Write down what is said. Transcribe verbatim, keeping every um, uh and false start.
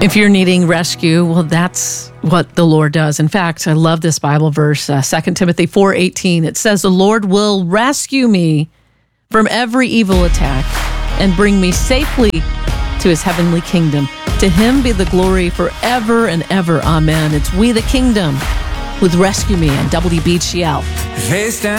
If you're needing rescue, well, that's what the Lord does. In fact, I love this Bible verse, uh, Second Timothy four eighteen. It says, the Lord will rescue me from every evil attack and bring me safely to his heavenly kingdom. To him be the glory forever and ever. Amen. It's We the Kingdom with Rescue Me on W B G L. Face down.